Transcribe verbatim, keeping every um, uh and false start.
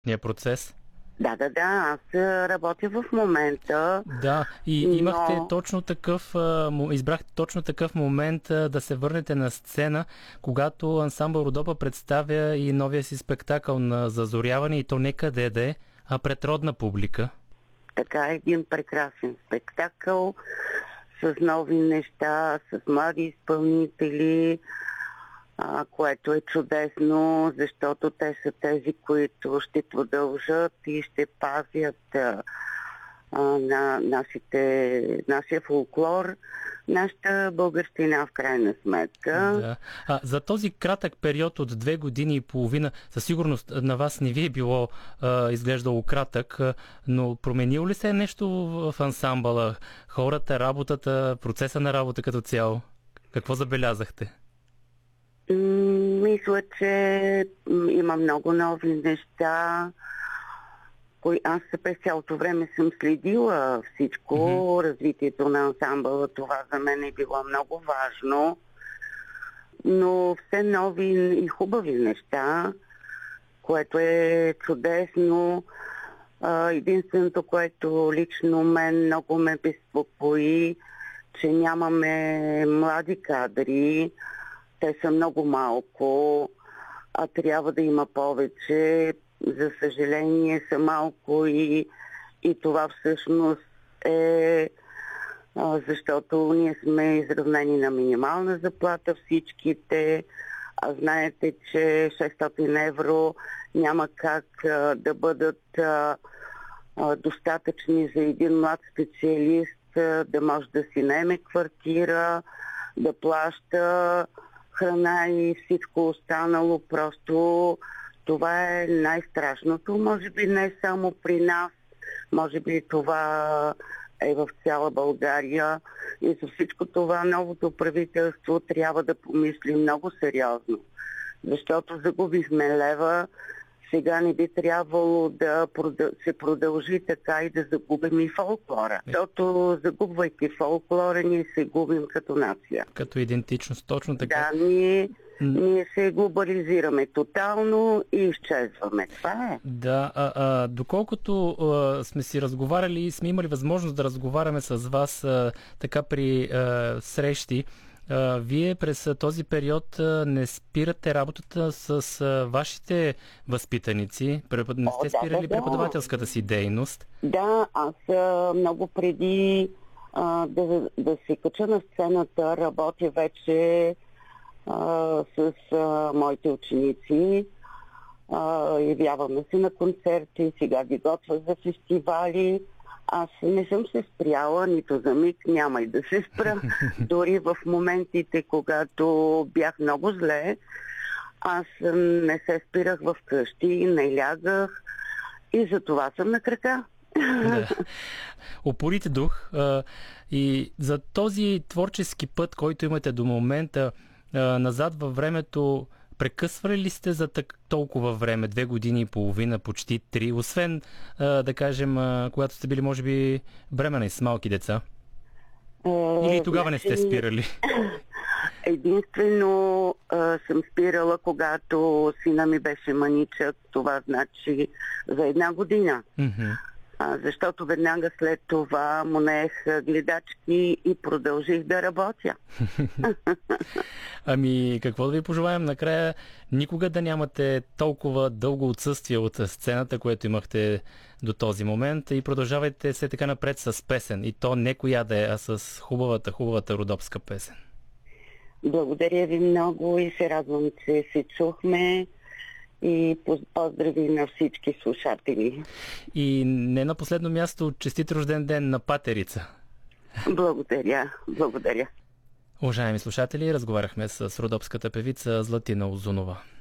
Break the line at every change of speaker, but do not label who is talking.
процес.
Да, да, да, аз а, работя в момента,
Да, и
но...
имахте точно такъв, а, мо- избрахте точно такъв момент а, да се върнете на сцена, когато ансамбъл Родопа представя и новия си спектакъл на зазоряване, и то не къде да е, а пред родна публика.
Така е един прекрасен спектакъл с нови неща, с млади изпълнители, а, което е чудесно, защото те са тези, които ще продължат и ще пазят а, а, на нашите, нашия фолклор, нашата българщина в крайна сметка.
Да. А, за този кратък период от две години и половина, със сигурност на вас не ви е било а, изглеждало кратък, а, но променило ли се е нещо в, в ансамбъла? Хората, работата, процеса на работа като цяло? Какво забелязахте?
М, Мисля, че м, има много нови неща, кои аз през цялото време съм следила всичко,
Мгм.
развитието на ансамбъла. Това за мен е било много важно, но все нови и хубави неща, което е чудесно. А, Единственото, което лично мен много ме безпокои, че нямаме млади кадри, те са много малко, а трябва да има повече. За съжаление са малко и, и това всъщност е а, защото ние сме изравнени на минимална заплата всичките, а знаете, че шестстотин евро няма как а, да бъдат а, а, достатъчни за един млад специалист а, да може да си наеме квартира, да плаща храна и всичко останало. Просто това е най-страшното. Може би не само при нас, може би това е в цяла България. И за всичко това новото правителство трябва да помисли много сериозно. Защото загубихме лева, сега не би трябвало да се продължи така и да загубим и фолклора. Защото загубвайки фолклора, ние се губим като нация.
Като идентичност, точно така.
Да, ние, ние се глобализираме тотално и изчезваме. Това е.
Да, а, а, доколкото а, сме си разговаряли и сме имали възможност да разговаряме с вас а, така при а, срещи, а, вие през а, този период а, не спирате работата с а, вашите възпитаници, Препод... не сте
О, да,
спирали
да, да.
преподавателската си дейност.
Да, аз а, много преди а, да, да се кача на сцената работя вече а, с а, моите ученици. А, явяваме се на концерти, сега ги готвя за фестивали. Аз не съм се спряла, нито за миг, няма и да се спра. Дори в моментите, когато бях много зле, аз не се спирах в къщи, не лягах и за това съм на крака.
Да. Упорите дух а, и за този творчески път, който имате до момента, а, назад във времето, прекъсвали ли сте за так- толкова време, две години и половина, почти три, освен а, да кажем, а, когато сте били може би бременна и с малки деца? Или и тогава не сте спирали?
Единствено а, съм спирала, когато сина ми беше маничък, това значи за една година.
Mm-hmm.
А, защото веднага след това му наех гледачки и продължих да работя.
Ами, какво да ви пожелаем накрая? Никога да нямате толкова дълго отсъствие от сцената, което имахте до този момент, и продължавайте се така напред с песен. И то не коя да е, а с хубавата, хубавата родопска песен.
Благодаря ви много и се радвам, че се чухме. И поздрави на всички слушатели.
И не на последно място, честит рожден ден на патерица.
Благодаря, благодаря.
Уважаеми слушатели, разговаряхме с родопската певица Златина Узунова.